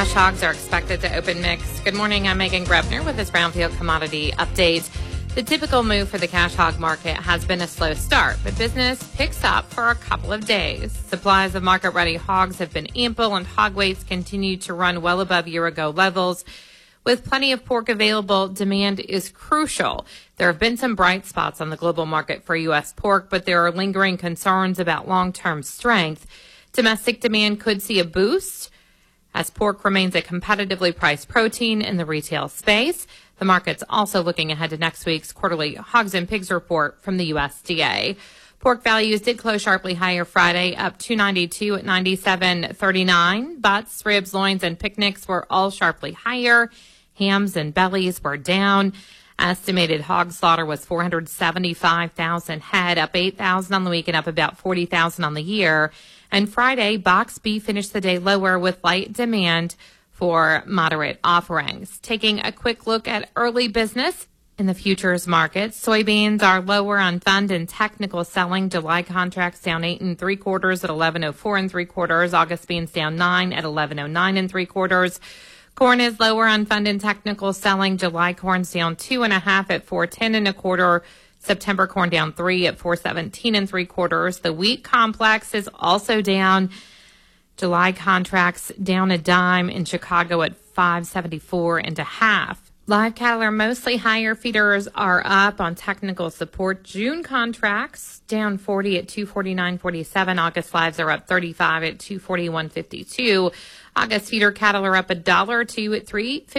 Cash hogs are expected to open mixed. Good morning, I'm Megan Grebner with this Brownfield Commodity Update. The typical move for the cash hog market has been a slow start, but business picks up for a couple of days. Supplies of market-ready hogs have been ample, and hog weights continue to run well above year-ago levels. With plenty of pork available, demand is crucial. There have been some bright spots on the global market for U.S. pork, but there are lingering concerns about long-term strength. Domestic demand could see a boost as pork remains a competitively priced protein in the retail space. The market's also looking ahead to next week's quarterly hogs and pigs report from the USDA. Pork values did close sharply higher Friday, up $2.92 at $97.39. Butts, ribs, loins, and picnics were all sharply higher. Hams and bellies were down. Estimated hog slaughter was 475,000 head, up 8,000 on the week and up about 40,000 on the year. And Friday, box beef finished the day lower with light demand for moderate offerings. Taking a quick look at early business in the futures market, soybeans are lower on fund and technical selling. July contracts down 8 3/4 at 11.04 3/4. August beans down 9 at 11.09 3/4. Corn is lower on fund and technical selling. July corn's down 2.5 at 4.10 1/4. September corn down 3 at 4.17 3/4. The wheat complex is also down. July contracts down a dime in Chicago at 5.74 1/2. Live cattle are mostly higher. Feeders are up on technical support. June contracts down 40 at 249.47. August lives are up 35 at 241.52. August feeder cattle are up $1 or $2 at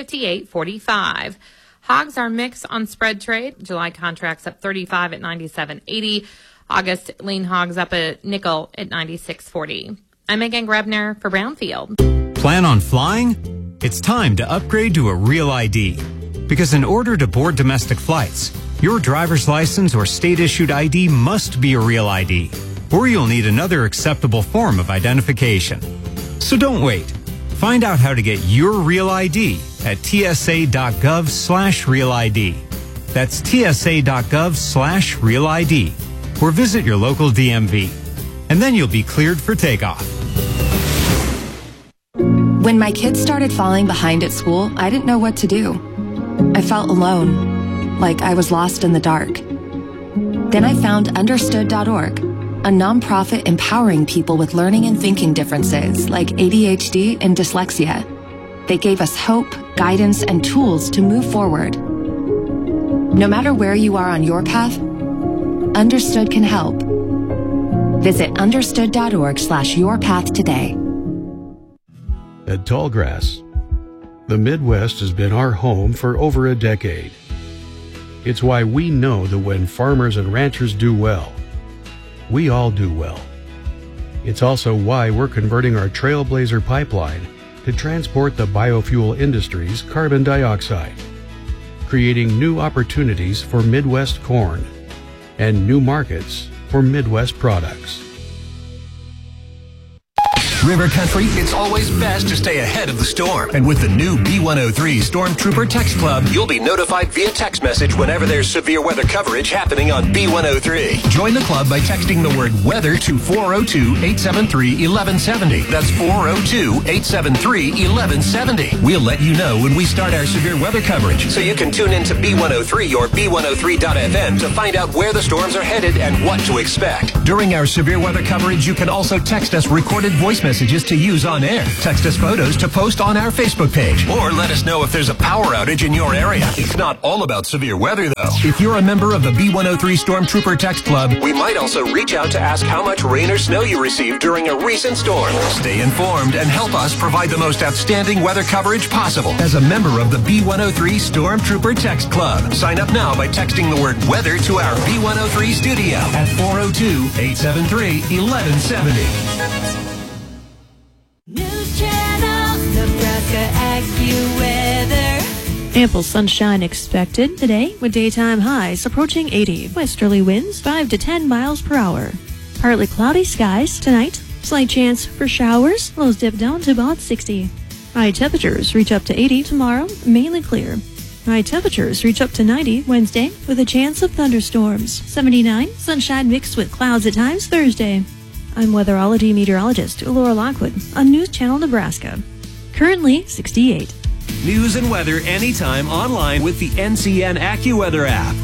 358.45. Hogs are mixed on spread trade. July contracts up 35 at 97.80. August lean hogs up a nickel at 96.40. I'm Megan Grebner for Brownfield. Plan on flying? It's time to upgrade to a Real ID. Because in order to board domestic flights, your driver's license or state-issued ID must be a Real ID, or you'll need another acceptable form of identification. So don't wait. Find out how to get your Real ID at tsa.gov/Real ID. That's tsa.gov/Real ID. Or visit your local DMV. And then you'll be cleared for takeoff. When my kids started falling behind at school, I didn't know what to do. I felt alone, like I was lost in the dark. Then I found Understood.org, a nonprofit empowering people with learning and thinking differences like ADHD and dyslexia. They gave us hope, guidance, and tools to move forward. No matter where you are on your path, Understood can help. Visit understood.org/yourpath today. At Tallgrass, the Midwest has been our home for over a decade. It's why we know that when farmers and ranchers do well, we all do well. It's also why we're converting our Trailblazer pipeline to transport the biofuel industry's carbon dioxide, creating new opportunities for Midwest corn and new markets for Midwest products. River Country, it's always best to stay ahead of the storm. And with the new B103 Stormtrooper Text Club, you'll be notified via text message whenever there's severe weather coverage happening on B103. Join the club by texting the word weather to 402-873-1170. That's 402-873-1170. We'll let you know when we start our severe weather coverage, so you can tune into B103 or B103.FM to find out where the storms are headed and what to expect. During our severe weather coverage, you can also text us recorded voice messages to use on air. Text us photos to post on our Facebook page. Or let us know if there's a power outage in your area. It's not all about severe weather, though. If you're a member of the B103 Stormtrooper Text Club, we might also reach out to ask how much rain or snow you received during a recent storm. Stay informed and help us provide the most outstanding weather coverage possible as a member of the B103 Stormtrooper Text Club. Sign up now by texting the word weather to our B103 studio at 402-873-1170. News Channel, Nebraska AccuWeather. Ample sunshine expected today with daytime highs approaching 80. Westerly winds 5 to 10 miles per hour. Partly cloudy skies tonight. Slight chance for showers. Lows dip down to about 60. High temperatures reach up to 80 tomorrow, mainly clear. High temperatures reach up to 90 Wednesday with a chance of thunderstorms. 79, sunshine mixed with clouds at times Thursday. I'm weatherology meteorologist Laura Lockwood on News Channel Nebraska. currently 68. News and weather anytime online with the NCN AccuWeather app.